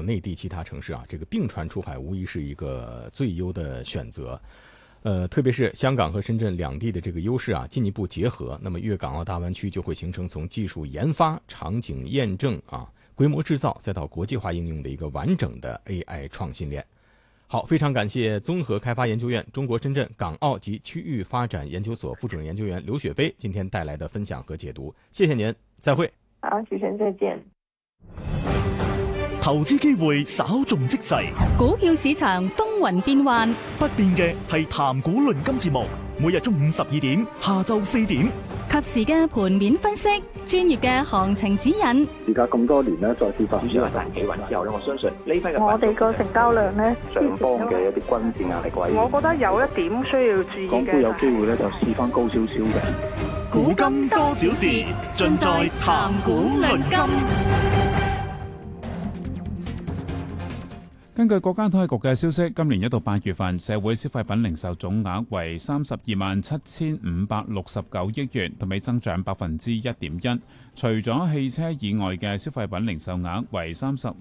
内地其他城市啊，这个并船出海无疑是一个最优的选择。特别是香港和深圳两地的这个优势啊进一步结合，那么粤港澳大湾区就会形成从技术研发、场景验证啊、规模制造再到国际化应用的一个完整的 AI 创新链。好，非常感谢综合开发研究院中国深圳港澳及区域发展研究所副主任研究员刘雪飞今天带来的分享和解读，谢谢您，再会。 好，主持人再见。 投資機會稍縱即逝， 股票市場風雲變幻， 不變嘅係談股論金節目，每日中午12點，下晝4點， 及時嘅盤面分析，專業嘅行情指引。 而家咁多年咧，再次發展主要係大企穩之後咧，我相信呢批嘅我哋個成交量咧， 上方嘅一啲均線壓力位， 我覺得有一點需要注意嘅。 港股有機會咧就試翻高少少嘅。 古今多少事，盡在談股論金。 根據國家統計局嘅消息，今年1到8月份社會消費品零售總額為327569億元，同比增長1.1%。除咗汽車以外嘅消費品零售額為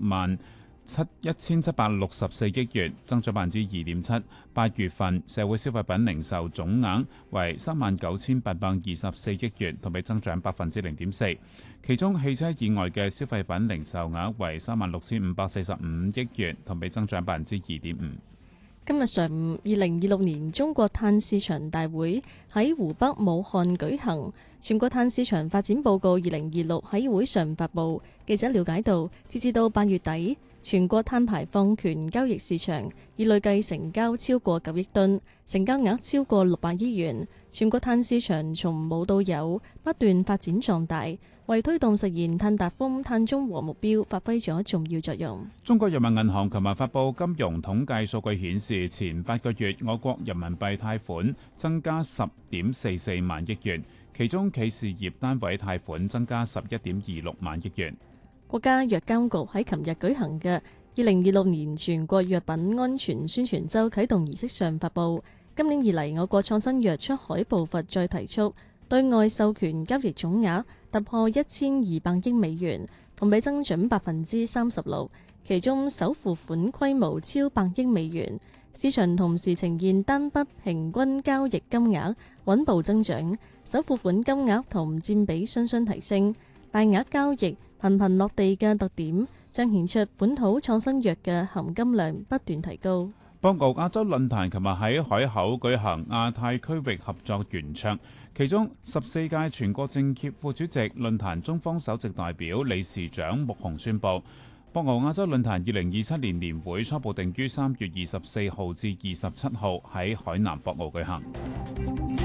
301764億元，增長2.7%。8月份社會消費品零售總額為39824億元，同比增長0.4%。其中汽車以外嘅消費品零售額為36545億元，同比增長2.5%。 今日上午，2026年中國碳市場大會喺湖北武漢舉行。全國碳市場發展報告2026喺會上發布。記者了解到，截至到8月底，全國碳排放權交易市場已累計成交超過9億噸，成交額超過600億元。全國碳市場從無到有不斷發展壯大，為推動實現碳達峰、碳中和目標發揮咗重要作用。 中國人民銀行琴日發布金融統計數據顯示，前8個月我國人民幣貸款增加10.44萬億元，其中企事業單位貸款增加11.26萬億元。 國家藥監局喺琴日舉行嘅2026年全國藥品安全宣傳週啟動儀式上發布，今年以嚟我國創新藥出海步伐再提速，對外授權交易總額突破1200億美元，同比增長36%，其中首付款規模超100億美元。市場同時呈現單筆平均交易金額穩步增長，首付款金額同佔比雙雙提升，大額交易頻頻落地嘅特點，彰顯出本土創新藥嘅含金量不斷提高。 博鰲亞洲論壇琴日喺海口舉行亞太區域合作圓桌，其中14屆全國政協副主席、論壇中方首席代表、理事長穆虹宣布，博鰲亞洲論壇2027年年會初步定於3月24號至27號喺海南博鰲舉行。